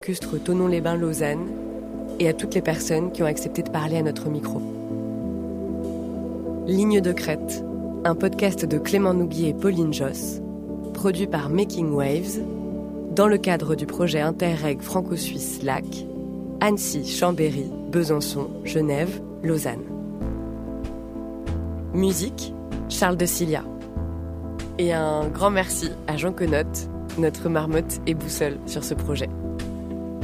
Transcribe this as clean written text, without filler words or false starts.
lacustre Thonon-les-Bains-Lausanne et à toutes les personnes qui ont accepté de parler à notre micro. Ligne de crête, un podcast de Clément Nouguier et Pauline Josse, produit par Making Waves, dans le cadre du projet Interreg franco-suisse LAC, Annecy, Chambéry, Besançon, Genève, Lausanne. Musique, Charles de Cilia. Et un grand merci à Jean Connotte, notre marmotte et boussole sur ce projet.